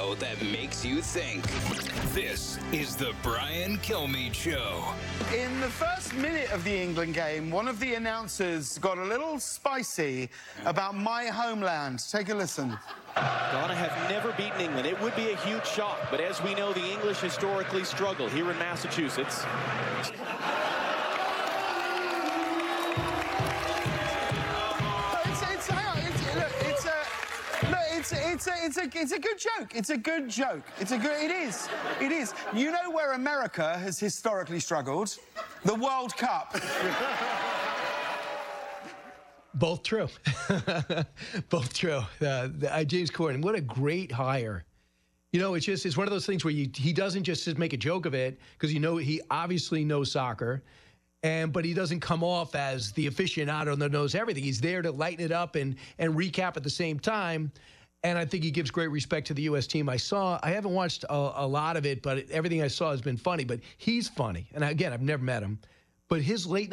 show that makes you think. This is the Brian Kilmeade Show. In the first minute of the England game, one of the announcers got a little spicy about my homeland. Take a listen. Ghana have never beaten England. It would be a huge shock, but as we know, the English historically struggle here in Massachusetts. It's a good joke. It's a good joke. It is. It is. You know where America has historically struggled? The World Cup. Both true. Both true. James Corden, what a great hire. You know, it's one of those things where he doesn't just make a joke of it, because he obviously knows soccer, but he doesn't come off as the aficionado that knows everything. He's there to lighten it up and recap at the same time. And I think he gives great respect to the U.S. team. I haven't watched a lot of it, but everything I saw has been funny. But he's funny. And again, I've never met him. But his late